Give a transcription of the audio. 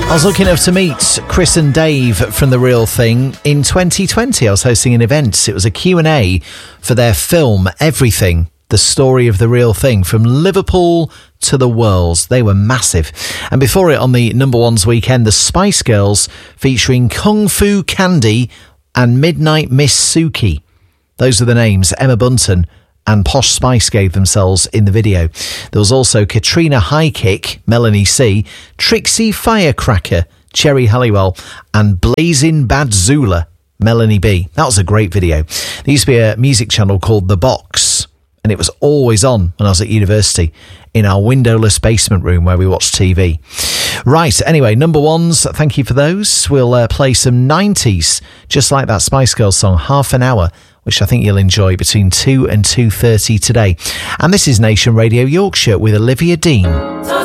I was lucky enough to meet Chris and Dave from The Real Thing in 2020. I was hosting an event. It was a Q&A for their film, Everything, the story of The Real Thing, from Liverpool to the world. They were massive. And before it, on the number ones weekend, the Spice Girls featuring Kung Fu Candy and Midnight Miss Suki. Those are the names Emma Bunton and Posh Spice gave themselves in the video. There was also Katrina Highkick, Melanie C, Trixie Firecracker, Cherry Halliwell, and Blazing Bad Zula, Melanie B. That was a great video. There used to be a music channel called The Box, and it was always on when I was at university in our windowless basement room where we watched TV. Right, anyway, number ones, thank you for those. We'll play some 90s, just like that Spice Girls song, Half an Hour, which I think you'll enjoy between 2 and 2:30 today. And this is Nation Radio Yorkshire with Olivia Dean.